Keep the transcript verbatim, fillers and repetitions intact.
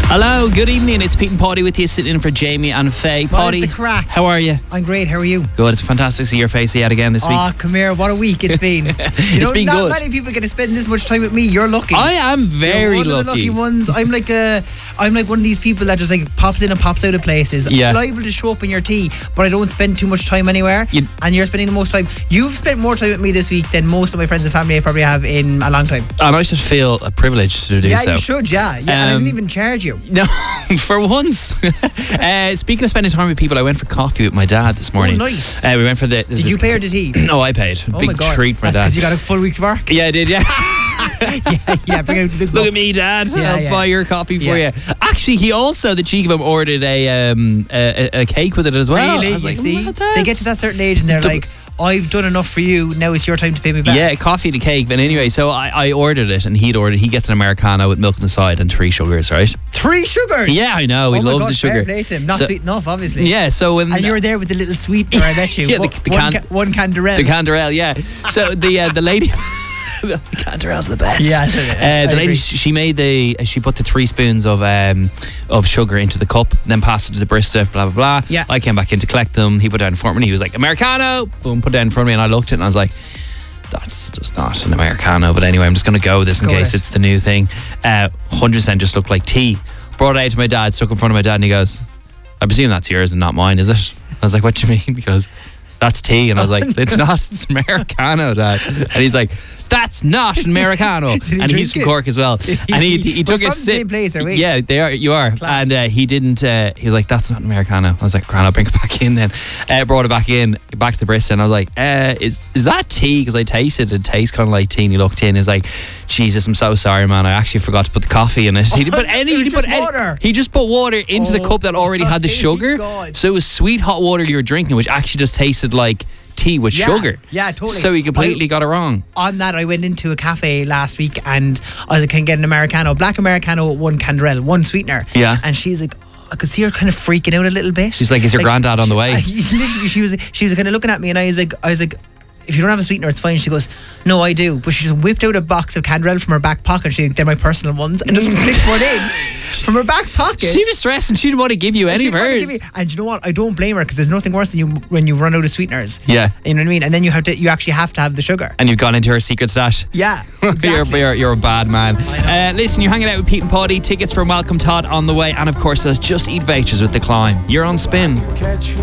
Hello, good evening. It's Pete and Paddy with you, sitting in for Jamie and Faye. Paddy, what is the crack? How are you? I'm great. How are you? Good. It's fantastic to see your face yet again this week. Oh, come here. What a week it's been. You it's know, been not good. many people get to spend this much time with me. You're lucky. I am very You're one lucky. Of the lucky ones. I'm like a, I'm like one of these people that just like pops in and pops out of places. Yeah. I'm liable to show up in your tea, but I don't spend too much time anywhere. You, and you're spending the most time. You've spent more time with me this week than most of my friends and family I probably have in a long time. And I just feel privileged to do yeah, so. Yeah, you should. Yeah, yeah. Um, and I didn't even charge you. No, for once. uh, speaking of spending time with people, I went for coffee with my dad this morning. Oh, nice. Uh, we went for the. Did you pay or did he? No, I paid. Oh Big my God. treat for my That's dad. because you got a full week's work. Yeah, I did. Yeah. yeah, yeah. Bring out the big Look bucks. at me, Dad. Yeah, I'll yeah. buy your coffee for Yeah. you. Actually, he also, the cheek of him, ordered a um a, a cake with it as well. Really? I was You like, see, "What the they get to that certain age and they're It's like, I've done enough for you, now it's your time to pay me back. Yeah, coffee and a cake. But anyway, so I, I ordered it and he'd ordered, he gets an Americano with milk on the side and three sugars, right? Three sugars? Yeah, I know. He oh my loves God, the sugar. Fair play to him. Not So- sweet enough, obviously. Yeah, so when. And you were there with the little sweetener, I bet you. Yeah, the- One- the one, can- ca- one Canderel. The Canderel, yeah. So the uh, the lady. The Canderel's the best. Yeah, I uh, the lady agree. she made the she put the three spoons of um of sugar into the cup, then passed it to the barista. Blah blah blah. Yeah. I came back in to collect them. He put it down in front of me. He was like Americano. Boom, put it down in front of me, and I looked at it and I was like, that's just not an Americano. But anyway, I'm just going to go with this in Go case with it. it's the new thing. Uh, one hundred percent just looked like tea. Brought it out to my dad. Stuck it in front of my dad, and he goes, I presume that's yours and not mine, is it? I was like, what do you mean? He goes, that's tea. And I was like, it's not, it's Americano, Dad. And he's like, that's not an Americano. he And drink he's from it? Cork as well. And he, he, he took We're a from the sip. same place, are we? Yeah, they are. You are. Class. And uh, he didn't. Uh, he was like, "That's not an Americano." I was like, "Grand, I'll bring it back in." Then uh, brought it back in, back to the barista, and I was like, uh, "Is is that tea?" Because I tasted it. It tastes kind of like tea. And he looked in. He was like, "Jesus, I'm so sorry, man. I actually forgot to put the coffee in it." He didn't put any. It He was didn't put just any. water. He just put water into the Oh cup that already had the my sugar. God. So it was sweet hot water you were drinking, which actually just tasted like tea with Yeah, sugar. yeah, totally. So he completely I- got it wrong. On that, I went into a cafe last week and I was like, can I get an Americano? Black Americano with one Canderel, one sweetener. Yeah. And she's like, I could see her kind of freaking out a little bit. She's like, "Is your granddad on the way?" she- literally, she was she was kind of looking at me and I was like, I was like, if you don't have a sweetener, it's fine. She goes, no, I do. But she just whipped out a box of Canderel from her back pocket. She they're my personal ones, and just clicked one in from her back pocket. She was stressed and she didn't want to give you any She of wanted to hers. give me- and you know what? I don't blame her because there's nothing worse than you when you run out of sweeteners. Yeah. You know what I mean? And then you have to, you actually have to have the sugar. And you've gone into her secret stash. Yeah, you're, exactly. you're, you're a bad man. Uh, listen, you're hanging out with Pete and Paddy. Tickets for Welcome Todd on the way. And of course, there's Just Eat vouchers with The Climb. You're on Spin.